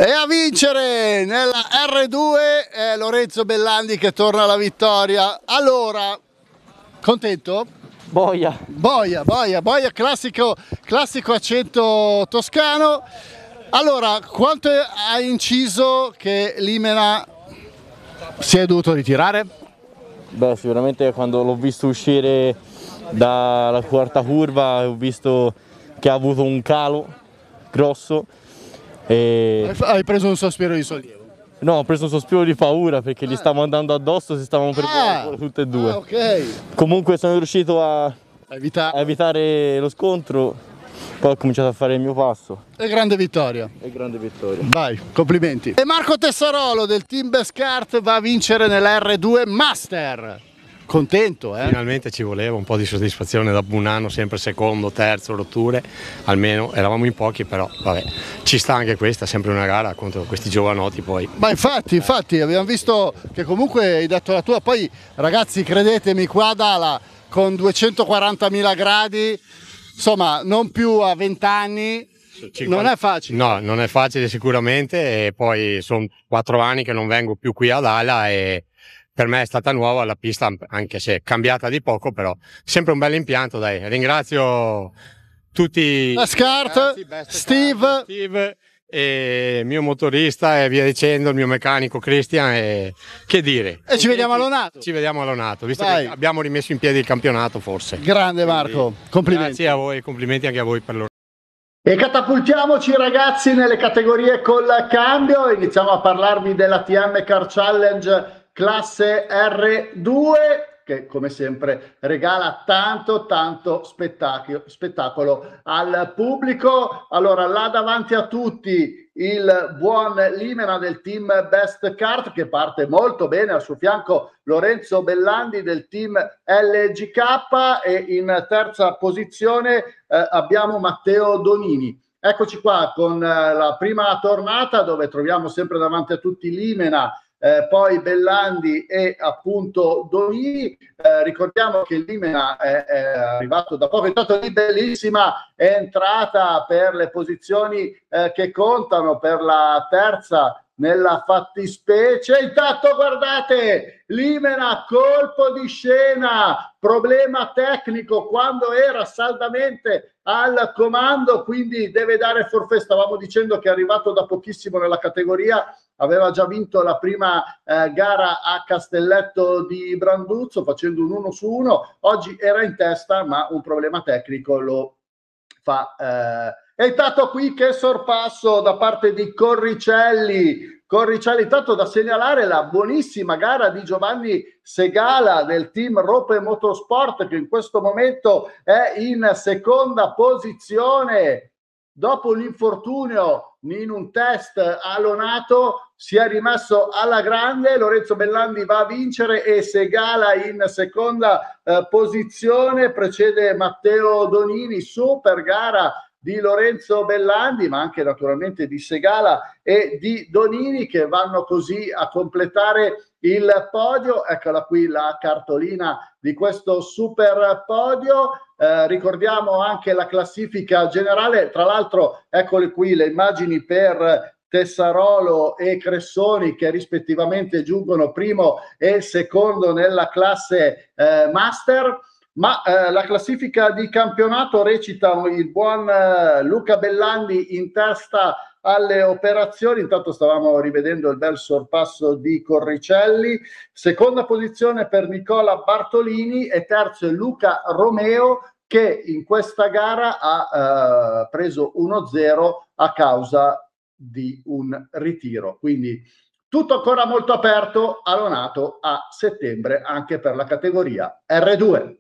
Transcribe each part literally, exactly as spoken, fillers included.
E a vincere nella R due è Lorenzo Bellandi che torna alla vittoria. Allora, contento? Boia. Boia, boia, boia, classico, classico accento toscano. Allora, quanto hai inciso che Limena si è dovuto ritirare? Beh, sicuramente quando l'ho visto uscire dalla quarta curva ho visto che ha avuto un calo grosso. E... Hai preso un sospiro di sollievo? No, ho preso un sospiro di paura perché gli stavamo andando addosso, si stavano per ah, tutte e due. Ah, ok. Comunque sono riuscito a, Evitare. a evitare lo scontro, poi ho cominciato a fare il mio passo. E grande vittoria. E grande vittoria. Vai, complimenti. E Marco Tessarolo del team Best Kart va a vincere nella R due Master. Contento, eh? Finalmente ci voleva un po' di soddisfazione dopo un anno, sempre secondo, terzo, rotture, almeno eravamo in pochi, però vabbè, ci sta anche questa, sempre una gara contro questi giovanotti poi. Ma infatti, infatti, abbiamo visto che comunque hai dato la tua, poi ragazzi credetemi qua a Dala con duecentoquarantamila gradi, insomma non più a venti anni, non è facile. No, non è facile sicuramente e poi sono quattro anni che non vengo più qui a Dala e... Per me è stata nuova la pista, anche se è cambiata di poco, però sempre un bel impianto, dai. Ringrazio tutti Best Kart, Steve, Steve e il mio motorista e via dicendo, il mio meccanico Christian e che dire. E ci vediamo all'Onato. Ci vediamo all'Onato, visto Dai. che abbiamo rimesso in piedi il campionato forse. Grande Marco, Quindi, complimenti. Grazie a voi, complimenti anche a voi per l'ora. E catapultiamoci ragazzi nelle categorie col cambio, iniziamo a parlarvi della T M Car Challenge classe R due che come sempre regala tanto tanto spettacolo, spettacolo al pubblico. Allora là davanti a tutti il buon Limena del team Best Kart che parte molto bene, al suo fianco Lorenzo Bellandi del team L G K e in terza posizione eh, abbiamo Matteo Donini. Eccoci qua con eh, la prima tornata dove troviamo sempre davanti a tutti Limena, Eh, poi Bellandi e appunto Donini. Eh, ricordiamo che Limena è, è arrivato da poco, è stata lì bellissima entrata per le posizioni eh, che contano per la terza nella fattispecie. Intanto guardate Limena, colpo di scena, problema tecnico quando era saldamente al comando, quindi deve dare forfait. Stavamo dicendo che è arrivato da pochissimo nella categoria, aveva già vinto la prima eh, gara a Castelletto di Branduzzo facendo un uno su uno, oggi era in testa ma un problema tecnico lo fa eh, è stato qui che sorpasso da parte di Corricelli. Corricelli, tanto da segnalare la buonissima gara di Giovanni Segala del team Rope Motorsport che in questo momento è in seconda posizione. Dopo l'infortunio in un test a Lonato si è rimesso alla grande, Lorenzo Bellandi va a vincere e Segala in seconda eh, posizione, precede Matteo Donini, super gara di Lorenzo Bellandi ma anche naturalmente di Segala e di Donini che vanno così a completare il podio. Eccola qui la cartolina di questo super podio. Eh, ricordiamo anche la classifica generale, tra l'altro eccole qui le immagini per Tessarolo e Cressoni che rispettivamente giungono primo e secondo nella classe eh, Master. Ma eh, la classifica di campionato recita il buon eh, Luca Bellandi in testa alle operazioni. Intanto stavamo rivedendo il bel sorpasso di Corricelli, seconda posizione per Nicola Bartolini e terzo è Luca Romeo che in questa gara ha eh, preso uno zero a causa di un ritiro, quindi tutto ancora molto aperto a Lonato a settembre anche per la categoria R due.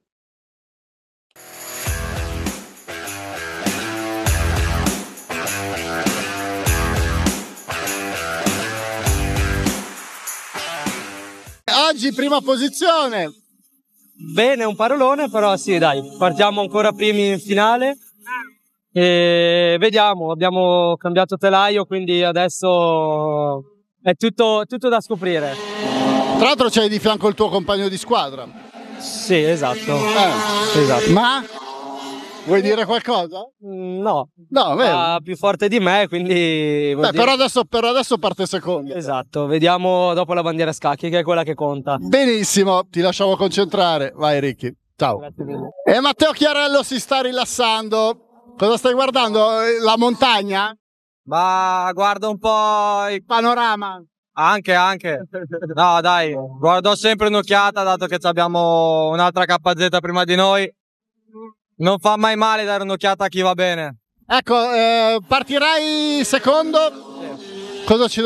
Oggi prima posizione. Bene, un parolone, però sì, dai, partiamo ancora primi in finale e vediamo, abbiamo cambiato telaio, quindi adesso è tutto, tutto da scoprire. Tra l'altro c'hai di fianco il tuo compagno di squadra. Sì, esatto. Eh. esatto. Ma? Vuoi dire qualcosa? Mm, No, No, vero. va più forte di me, quindi... vuol Beh, dire- però adesso, però adesso parte secondo. Esatto, vediamo dopo la bandiera a scacchi, che è quella che conta. Benissimo, ti lasciamo concentrare. Vai Ricky, ciao. Grazie mille. E Matteo Chiarello si sta rilassando. Cosa stai guardando? La montagna? Ma guarda un po' i- Panorama? Anche, anche. No, dai, guardo sempre un'occhiata, dato che abbiamo un'altra K Z prima di noi. Non fa mai male dare un'occhiata a chi va bene. Ecco, eh, partirai secondo. Cosa ci